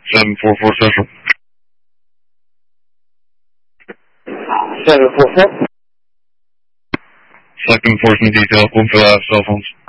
744 Central. 744. Select enforcement detail, Bloomfield Ave, cell phones.